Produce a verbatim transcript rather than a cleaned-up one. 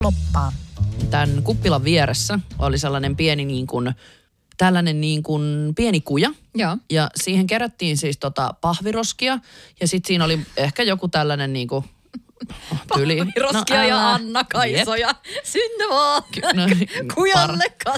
loppaan. Tämän kuppilan vieressä oli sellainen pieni niin kuin, tällainen niin kuin pieni kuja. Joo. Ja siihen kerättiin siis tota pahviroskia ja sitten siinä oli ehkä joku tällainen niin kuin Pahviroskia no, ja Anna-Kaisoja. Synne vaan. No, kujalle